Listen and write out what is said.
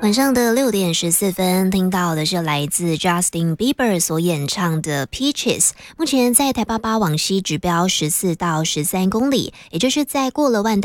晚上的6点14分，听到的是来自 Justin Bieber 所演唱的 Peaches。目前在台88往西指标14到13公里，也就是在过了万